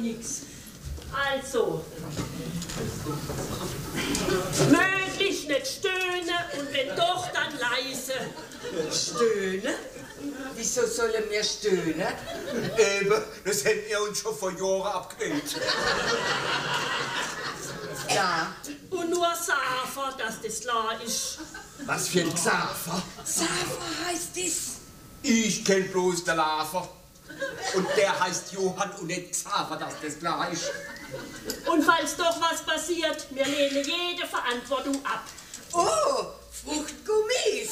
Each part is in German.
nix. Also, möglichst nicht stöhnen und wenn doch, dann leise. Stöhnen? Wieso sollen wir stöhnen? Eben, das hätten wir uns schon vor Jahren abgewählt. Ja. Und nur Safer, dass das klar ist. Was für ein Xaver? Safer heißt es. Ich kenn bloß den Lafer. Und der heißt Johann und nicht Xaver, dass das klar ist. Und falls doch was passiert, wir lehnen jede Verantwortung ab. Oh, Fruchtgummis.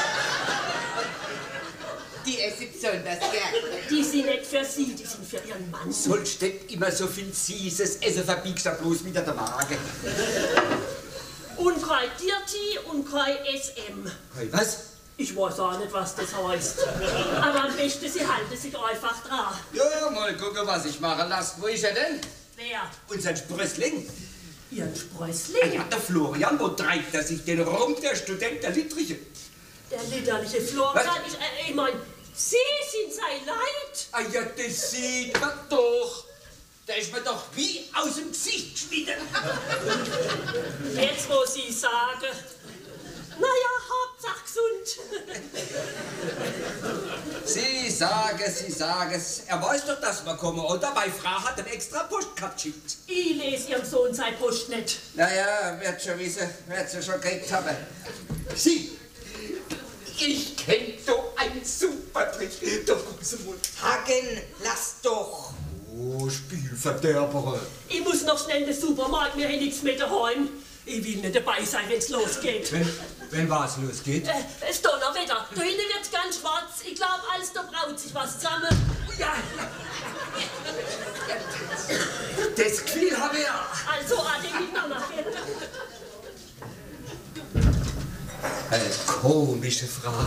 Die esse ich besonders gern. Die sind nicht für Sie, die sind für Ihren Mann. Sollst nicht immer so viel Süßes essen, verbiegst du bloß wieder der Magen. Und kein Dirty und kein SM. Hey, was? Ich weiß auch nicht, was das heißt. Aber am besten, Sie halten sich einfach dran. Ja, mal gucken, was ich machen lasse. Wo ist er denn? Wer? Unser Sprössling. Ihren Ah Sprössling? ja, der Florian, wo treibt er sich den rum, der Student der Littriche? Der liederliche Florian, ich mein, Sie sind sein Leid. Ah ja, das sieht man doch. Der ist mir doch wie aus dem Gesicht geschnitten. Jetzt, wo Sie sagen, naja, Hauptsache gesund. Sie sagen es. Er weiß doch, dass wir kommen, oder? Meine Frau hat eine extra Postkarte geschickt. Ich lese Ihrem Sohn seine Post nicht. Naja, wird schon wissen, wird sie schon gekriegt haben. Sie, ich kenn doch einen super Trick. Doch, große Mund. Hagen, lass doch. Oh, Spielverderber. Ich muss noch schnell in den Supermarkt, mir haben nichts mehr daheim. Ich will nicht dabei sein, wenn's losgeht. Wenn was losgeht? Es Donnerwetter. Da hinten wird's ganz schwarz. Ich glaube, alles da braut sich was zusammen. Ja. Das Gefühl habe ich auch. Also, ade miteinander. Eine komische Frau.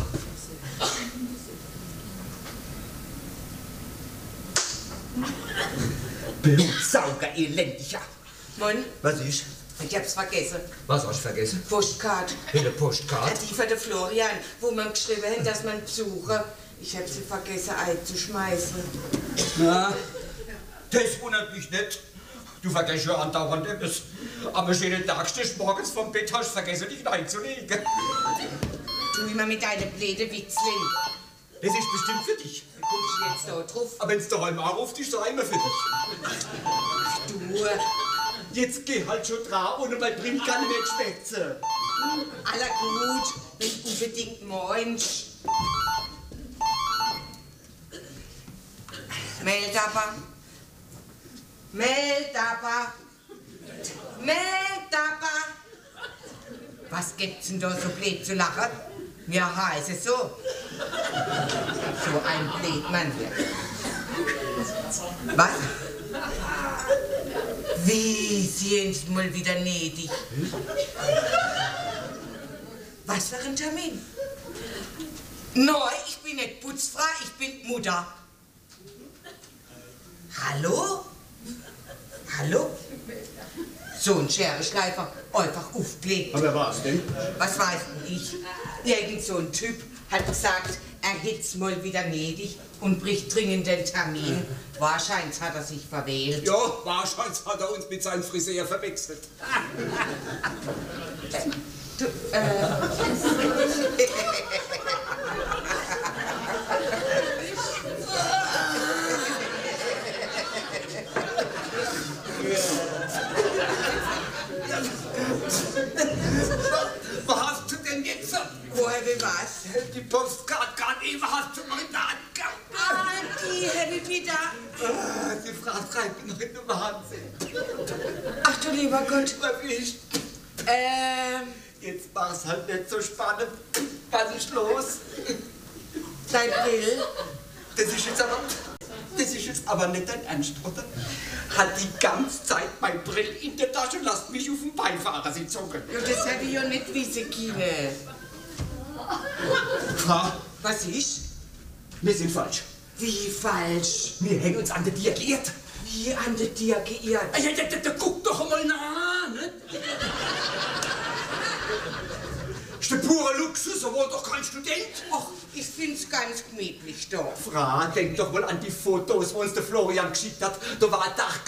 Blutsauger, elendiger. Mann, Was ist? ich hab's vergessen. Was hast du vergessen? Postkarte. Eine Postkarte? Die von der Florian, wo man geschrieben hat, dass man besuche. Ich hab sie vergessen einzuschmeißen. Na, das wundert mich nicht. Du vergisst ja andauernd etwas. Am schönen Tag stehst morgens vom Bett, hast vergessen, dich reinzulegen. Tu immer mit deinem blöden Witzling. Das ist bestimmt für dich. Wie kommst du jetzt da drauf? Aber wenn's daheim anruft, ist es immer für dich. Du, Jetzt geh halt schon dran, ohne mein Bring kann ich nicht schwätzen. aller gut, wenn du unbedingt meinst. Meldaba. Meldaba. Meldaba. Was gibt's denn da so blöd zu lachen? Ja, heißt es so. So ein Blödmann hier. Was? Wie sind mal wieder gnädig? Was für ein Termin? Nein, ich bin nicht Putzfrau, ich bin Mutter. Hallo? Hallo? So ein Scherenschleifer, einfach aufgelegt. Aber was denn? Was weiß ich? Irgend so ein Typ hat gesagt, er hätt's mal wieder gnädig und bricht dringend den Termin. Wahrscheinlich hat er sich verwählt. Ja, wahrscheinlich hat er uns mit seinem Friseur verwechselt. Du, Was hast du denn jetzt? woher will was? Die Postkarte gerade eben hast du noch in der Hand gehabt. Ah, die hätte ich wieder. Die Frau treibt mich noch in den Wahnsinn. Ach du lieber Gott. Was ist? Jetzt war's halt nicht so spannend. Was ist los? Dein Grill? Das ist jetzt aber nicht dein Ernst, oder? Hat die ganze Zeit mein Brill in der Tasche und lasst mich auf dem Beifahrersitz hocken. Ja, das hätte ich ja nicht wissen können. Frau, Was ist? wir sind falsch. Wie falsch? Wir hängen uns an der Dir geirrt. Wie an der dir geirrt? Ja, guck doch mal nach, ne? Ist der pure Luxus, obwohl doch kein Student. Ach, ich find's ganz gemütlich da. Frau, denk doch mal an die Fotos, die uns der Florian geschickt hat. Da war ein Dach